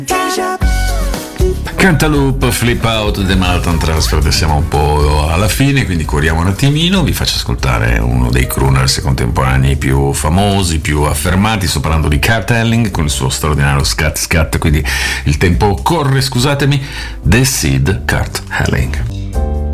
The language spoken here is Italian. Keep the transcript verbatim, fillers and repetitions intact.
Cantaloupe, Flip Out, The Manhattan Transfer. Siamo un po' alla fine, quindi corriamo un attimino. Vi faccio ascoltare uno dei crooners contemporanei più famosi, più affermati. Sto parlando di Cart Elling con il suo straordinario Scat Scat, quindi il tempo corre, scusatemi. The Sid Cart Elling.